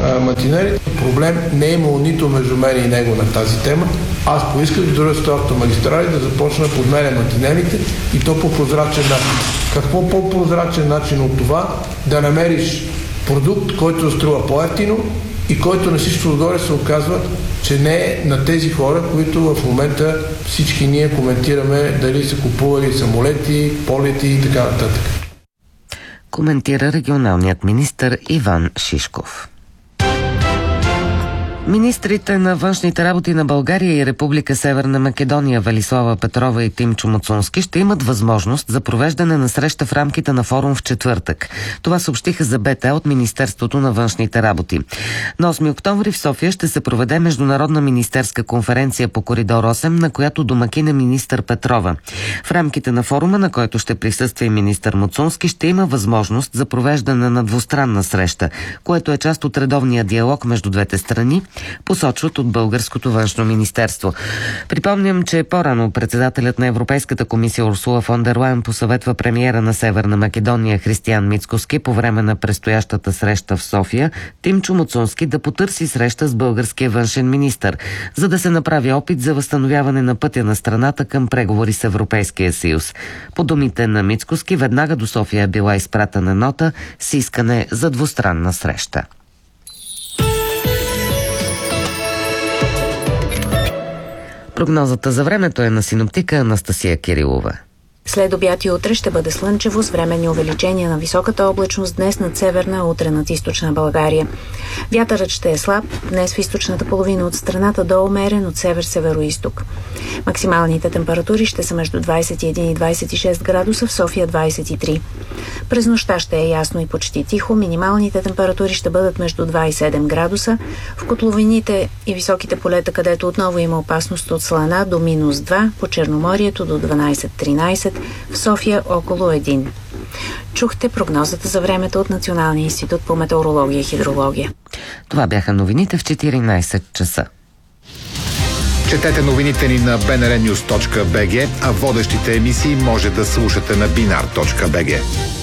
мантинелите. Проблем не е имало нито между мен и него на тази тема. Аз поисках дружеството Автомагистрали да започне да подменя мантинелите и то по прозрачен начин. Какво по-прозрачен начин от това да намериш продукт, който струва по-евтино и който на всичко отгоре се оказва, че не е на тези хора, които в момента всички ние коментираме дали са купували самолети, полети и така нататък. Коментира регионалният министър Иван Шишков. Министрите на външните работи на България и Република Северна Македония Велислава Петрова и Тимчо Муцунски ще имат възможност за провеждане на среща в рамките на форум в четвъртък. Това съобщиха за БТ от Министерството на външните работи. На 8 октомври в София ще се проведе международна министерска конференция по коридор 8, на която домакин е министър Петрова. В рамките на форума, на който ще присъства и министър Муцунски, ще има възможност за провеждане на двустранна среща, което е част от редовния диалог между двете страни, посочват от Българското външно министерство. Припомням, че по-рано председателят на Европейската комисия Урсула фон дер Лайен посъветва премиера на Северна Македония Християн Мицкоски по време на предстоящата среща в София Тимчо Муцунски да потърси среща с българския външен министър, за да се направи опит за възстановяване на пътя на страната към преговори с Европейския съюз. По думите на Мицкоски, веднага до София е била изпратена нота с искане за двустранна среща. Прогнозата за времето е на синоптика Анастасия Кирилова. След обяд и утре ще бъде слънчево с временни увеличения на високата облачност днес над северна, а утре над източна България. Вятърът ще е слаб, днес в източната половина от страната до умерен от север-североизток. Максималните температури ще са между 21 и 26 градуса, в София 23. През нощта ще е ясно и почти тихо, минималните температури ще бъдат между 2 и 7 градуса, в котловините и високите полета, където отново има опасност от слана, до минус 2, по Черноморието до 12-13, в София около 1. Чухте прогнозата за времето от Националния институт по метеорология и хидрология. Това бяха новините в 14 часа. Четете новините ни на bnrnews.bg, а водещите емисии може да слушате на binar.bg.